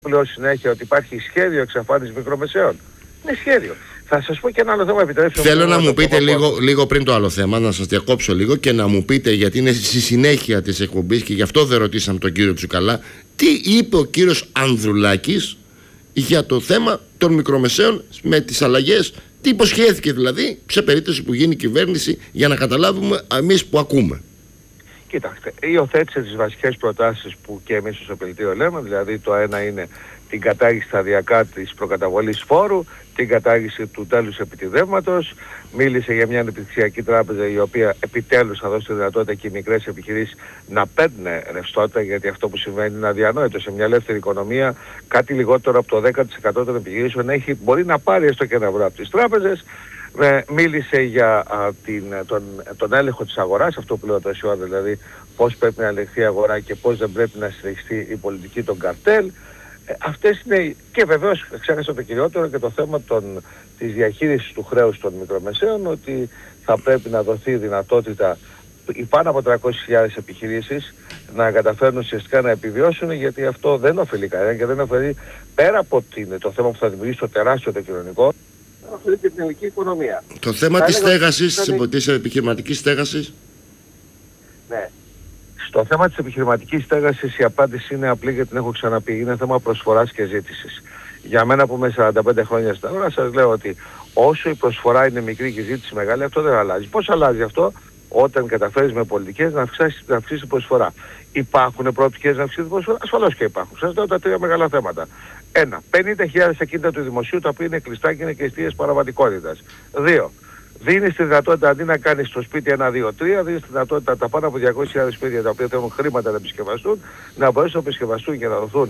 λέω συνέχεια ότι υπάρχει σχέδιο εξαφάνισης μικρομεσαίων. Είναι σχέδιο. Θα σας πω και ένα άλλο θέμα, επιτρέψτε. Θέλω να μου πείτε λίγο πριν το άλλο θέμα, να σας διακόψω λίγο και να μου πείτε, γιατί είναι στη συνέχεια της εκπομπής και γι' αυτό δεν ρωτήσαμε τον κύριο Τσουκαλά, τι είπε ο κύριος Ανδρουλάκης για το θέμα των μικρομεσαίων με τις αλλαγές, τι υποσχέθηκε δηλαδή σε περίπτωση που γίνει κυβέρνηση, για να καταλάβουμε εμείς που ακούμε. Κοιτάξτε, υιοθέτησε τις βασικές προτάσεις που και εμείς στο Επιλτείο λέμε, δηλαδή το ένα είναι την κατάργηση σταδιακά της προκαταβολής φόρου, την κατάργηση του τέλους επιτιδεύματος, μίλησε για μια ανεπτυξιακή τράπεζα η οποία επιτέλους θα δώσει τη δυνατότητα και οι μικρές επιχειρήσεις να παίρνουν ρευστότητα, γιατί αυτό που συμβαίνει είναι αδιανόητο. Σε μια ελεύθερη οικονομία κάτι λιγότερο από το 10% των επιχειρήσεων μπορεί να πάρει έστω και ένα ευρώ από τις τράπεζες. Μίλησε για τον έλεγχο της αγοράς, αυτό που λέω τόση ώρα, δηλαδή πώς πρέπει να ελεγχθεί η αγορά και πώς δεν πρέπει να συνεχιστεί η πολιτική των καρτέλ. Αυτές είναι, και βεβαίως ξέχασα το κυριότερο και το θέμα της διαχείρισης του χρέους των μικρομεσαίων, ότι θα πρέπει να δοθεί δυνατότητα πάνω από 300.000 επιχειρήσεις να καταφέρουν ουσιαστικά να επιβιώσουν, γιατί αυτό δεν ωφελεί κανένα και δεν ωφελεί, πέρα από το θέμα που θα δημιουργήσει το τεράστιο το κοινωνικό, αυτή και την ελληνική οικονομία. Το θέμα της στέγασης, της επιχειρηματικής στέγασης. Ναι. Στο θέμα της επιχειρηματικής στέγασης η απάντηση είναι απλή, γιατί την έχω ξαναπεί. Είναι θέμα προσφοράς και ζήτησης. Για μένα που είμαι 45 χρόνια στην αγορά, σας λέω ότι όσο η προσφορά είναι μικρή και η ζήτηση μεγάλη, αυτό δεν αλλάζει. Πώς αλλάζει αυτό? Όταν καταφέρεις με πολιτικές να αυξήσεις την προσφορά. Υπάρχουν προοπτικές να αυξήσεις την προσφορά? Ασφαλώς και υπάρχουν. Σας λέω τα τρία μεγάλα θέματα. 1. 50.000 ακίνητα του δημοσίου, τα οποία είναι κλειστά και είναι και εστίες παραβατικότητας. 2. Δίνεις τη δυνατότητα, αντί να κάνεις στο σπίτι 1, 2, 3, δίνεις τη δυνατότητα τα πάνω από 200.000 σπίτια τα οποία θέλουν χρήματα να επισκευαστούν, να μπορέσουν να επισκευαστούν και να δοθούν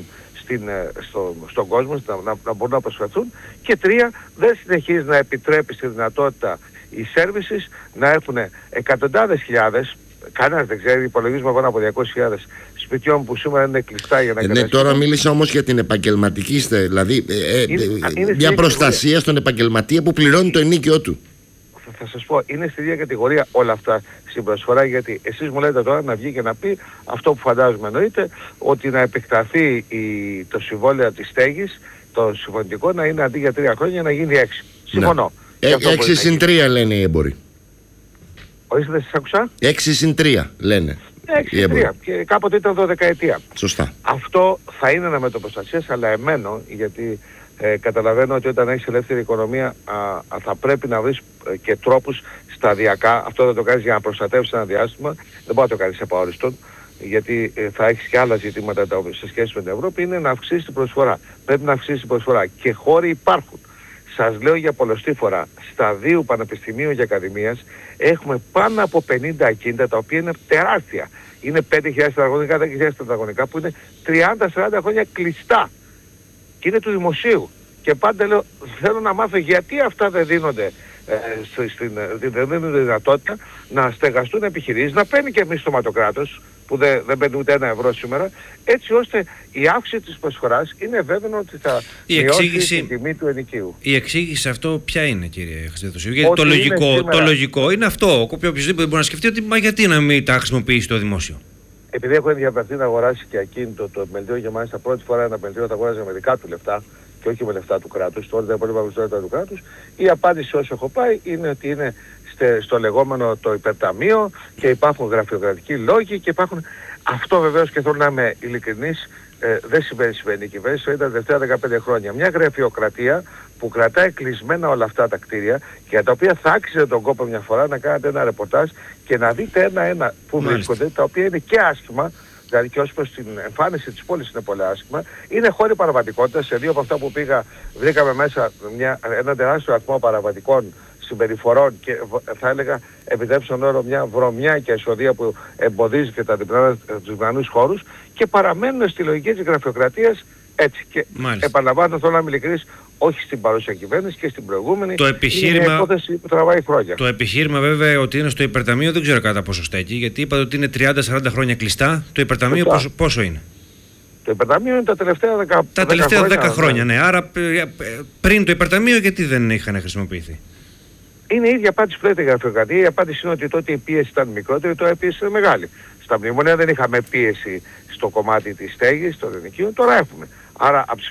στον κόσμο, να μπορούν να προσφερθούν. Και 3. Δεν συνεχίζεις να επιτρέπεις τη δυνατότητα οι services να έχουν εκατοντάδες χιλιάδες, κανένας δεν ξέρει, υπολογίζουμε πάνω από 200.000 σπιτιών που σήμερα είναι κλειστά για να ναι, τώρα μίλησα όμως για την επαγγελματική, δηλαδή μια προστασία στον επαγγελματία που πληρώνει το ενοίκιο του. Θα σας πω, είναι στη ίδια κατηγορία όλα αυτά στην προσφορά, γιατί εσείς μου λέτε τώρα να βγει και να πει αυτό που φαντάζομαι εννοείται, ότι να επεκταθεί το συμβόλαιο της στέγης, το συμφωνητικό, να είναι αντί για 3 χρόνια να γίνει 6. Συμφωνώ. 6 συν 3 λένε οι έμποροι. Ορίστε, δεν σας άκουσα. 6 συν 3 λένε. 6 συν 3 και κάποτε ήταν 12ετία. Σωστά. Αυτό θα είναι ένα μέτρο προστασίας, αλλά εμένω, γιατί καταλαβαίνω ότι όταν έχεις ελεύθερη οικονομία θα πρέπει να βρεις και τρόπους σταδιακά. Αυτό δεν το κάνεις για να προστατεύσεις ένα διάστημα, δεν μπορεί να το κάνεις επαόριστον, γιατί θα έχεις και άλλα ζητήματα σε σχέση με την Ευρώπη. Είναι να αυξήσεις την προσφορά. Πρέπει να αυξήσεις την προσφορά και χώροι υπάρχουν. Σας λέω για πολλωστή φορά, στα 2 πανεπιστημίων και ακαδημίας έχουμε πάνω από 50 ακίνητα, τα οποία είναι τεράστια. Είναι 5.000 τετραγωνικά, 10.000 τετραγωνικά, που είναι 30-40 χρόνια κλειστά. Και είναι του δημοσίου. Και πάντα λέω, θέλω να μάθω γιατί αυτά δεν δίνονται, δεν δίνονται δυνατότητα να στεγαστούν επιχειρήσεις, να παίρνει και μισθωμα το κράτος, που δεν παίρνει ούτε 1 ευρώ σήμερα, έτσι ώστε η αύξηση της προσφοράς είναι βέβαιο ότι θα μειώσει την τιμή του ενοικίου. Η εξήγηση σε αυτό ποια είναι, κύριε Χριστοδοσίου? Γιατί το λογικό είναι αυτό. Οποιοδήποτε μπορεί να σκεφτεί ότι γιατί να μην τα χρησιμοποιήσει το δημόσιο. Επειδή έχω ενδιαφερθεί να αγοράσει και ακίνητο το επιμελητήριο, για μάλιστα πρώτη φορά ένα επιμελητήριο θα αγοράζει με δικά του λεφτά και όχι με λεφτά του κράτους, τώρα δεν πολύ λεφτά του κράτους, η απάντηση όσο έχω πάει είναι ότι είναι στο λεγόμενο το υπερταμείο και υπάρχουν γραφειοκρατικοί λόγοι και υπάρχουν... Αυτό βεβαίως, και θέλω να είμαι ειλικρινής, δεν συμβαίνει η κυβέρνηση, το ήταν τα τελευταία 15 χρόνια. Μια γραφειοκρατία που κρατάει κλεισμένα όλα αυτά τα κτίρια και για τα οποία θα άξιζε τον κόπο μια φορά να κάνετε ένα ρεπορτάζ και να δείτε ένα-ένα που βρίσκονται, τα οποία είναι και άσχημα, δηλαδή και ως προς την εμφάνιση της πόλης είναι πολύ άσχημα. Είναι χώροι παραβατικότητας. Σε 2 από αυτά που πήγα βρήκαμε μέσα ένα τεράστιο αριθμό παραβατικών συμπεριφορών και θα έλεγα, επιτρέψτε τον όρο, μια βρωμιά και εσοδεία που εμποδίζει και τους διπλανούς χώρους και παραμένουν στη λογική της γραφειοκρατίας έτσι. Και επαναλαμβάνω, θέλω να είμαι ειλικρινής, όχι στην παρούσα κυβέρνηση και στην προηγούμενη. Είναι μια υπόθεση που τραβάει χρόνια. Το επιχείρημα βέβαια ότι είναι στο υπερταμείο δεν ξέρω κατά πόσο στέκει, γιατί είπατε ότι είναι 30-40 χρόνια κλειστά. Το υπερταμείο πόσο είναι? Το υπερταμείο είναι τα τελευταία 10 χρόνια, ναι. Άρα πριν το υπερταμείο γιατί δεν είχαν χρησιμοποιηθεί? Είναι η ίδια απάντηση που λέτε γραφειοκρατία. Η απάντηση είναι ότι τότε η πίεση ήταν μικρότερη, τώρα η πίεση είναι μεγάλη. Στα μνημόνια δεν είχαμε πίεση στο κομμάτι της στέγης, των ενοικίων, τώρα έχουμε. Άρα από